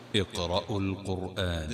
اقرأوا القرآن.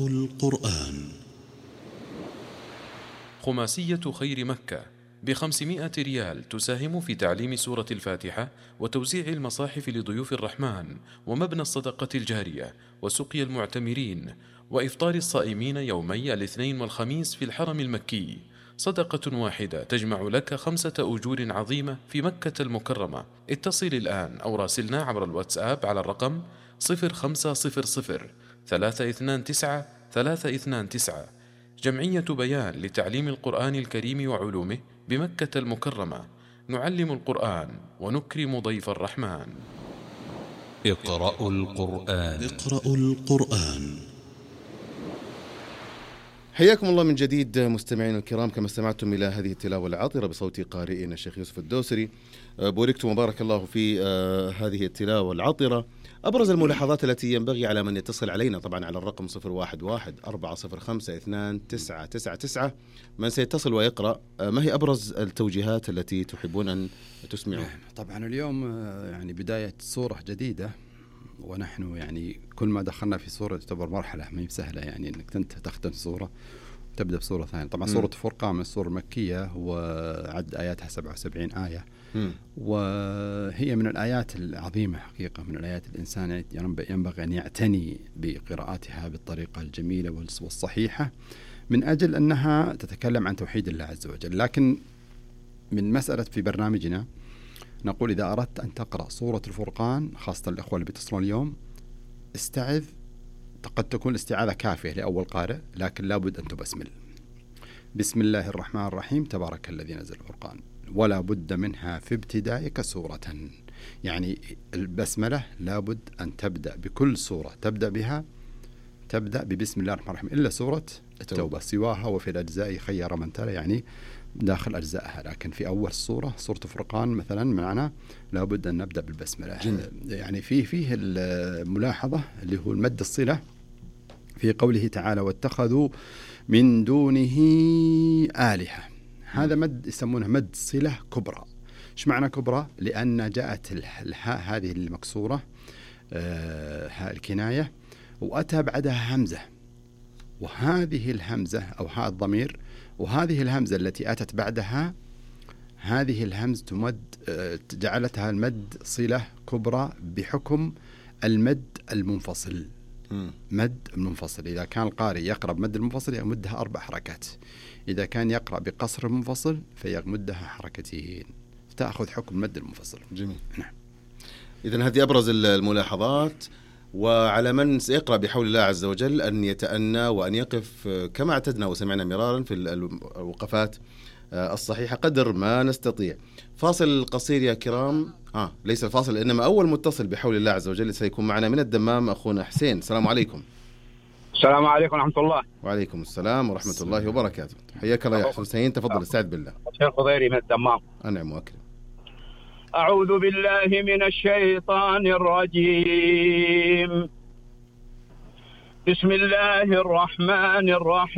خماسية خير مكة ب500 ريال تساهم في تعليم سورة الفاتحة وتوزيع المصاحف لضيوف الرحمن ومبنى الصدقة الجارية وسقي المعتمرين وإفطار الصائمين يومي الاثنين والخميس في الحرم المكي. صدقة واحدة تجمع لك 5 أجور عظيمة في مكة المكرمة. اتصل الآن أو راسلنا عبر الواتساب على الرقم 0500 329 329. جمعية بيان لتعليم القرآن الكريم وعلومه بمكة المكرمة. نعلم القرآن ونكرم ضيف الرحمن. اقرأوا القرآن. حياكم الله من جديد مستمعين الكرام، كما استمعتم إلى هذه التلاوة العاطرة بصوت قارئنا الشيخ يوسف الدوسري. بوركتم وبارك الله في هذه التلاوة العاطرة. أبرز الملاحظات التي ينبغي على من يتصل علينا طبعا على الرقم 011-405-2999. من سيتصل ويقرأ، ما هي أبرز التوجيهات التي تحبون أن تسمعوا؟ طبعا اليوم يعني بداية صورة جديدة، ونحن يعني كل ما دخلنا في صورة تعتبر مرحلة ما هي بسهلة، يعني انك انت تختم صورة تبدأ بصورة ثانية. طبعا سورة الفرقان من السور المكية وعد آياتها 77 آية، وهي من الآيات العظيمة حقيقة، من الآيات الإنسان ينبغي أن يعتني بقراءاتها بالطريقة الجميلة والصحيحة، من أجل أنها تتكلم عن توحيد الله عز وجل. لكن من مسألة في برنامجنا نقول إذا أردت أن تقرأ سورة الفرقان، خاصة الأخوة اللي بيتصلون اليوم، استعذ. قد تكون الاستعاذة كافية لأول قارئ، لكن لابد أن تبسمل. بسم الله الرحمن الرحيم، تبارك الذي نزل الفرقان، ولا بد منها في ابتدائك سورة. يعني البسملة لابد أن تبدأ بكل سورة تبدأ بها، تبدأ ببسم الله الرحمن الرحيم، إلا سورة التوبة، سواها وفي الأجزاء خير من ترى، يعني داخل أجزائها. لكن في أول سورة الفرقان مثلا معنا لابد أن نبدأ بالبسملة. يعني فيه الملاحظة اللي هو المد الصلة في قوله تعالى واتخذوا من دونه آلهة. هذا مد يسمونه مد صلة كبرى. إيش معنى كبرى؟ لأن جاءت الهاء هذه المكسورة، هاء الكناية، وأتى بعدها همزة، وهذه الهمزة أو هاء الضمير، وهذه الهمزة التي أتت بعدها، هذه الهمزة تمد، جعلتها المد صلة كبرى بحكم المد المنفصل. مد المنفصل إذا كان القارئ يقرأ بمد المنفصل يمدها 4 حركات، إذا كان يقرأ بقصر المنفصل فيمدها 2 حركات، تأخذ حكم المد المنفصل. جميل. نعم. إذن هذه أبرز الملاحظات. وعلى من سيقرأ بحول الله عز وجل أن يتأنى وأن يقف كما اعتدنا وسمعنا مرارا في الوقفات الصحيحة قدر ما نستطيع. فاصل قصير يا كرام. ليس الفاصل إنما أول متصل بحول الله عز وجل سيكون معنا من الدمام أخونا حسين. السلام عليكم. السلام عليكم ورحمة الله. وعليكم السلام ورحمة الله وبركاته. حياك الله يا حسين، تفضل استعذ بالله. شيخ خضيري من الدمام. أنعم وأكرم. أعوذ بالله من الشيطان الرجيم. بسم الله الرحمن الرحيم.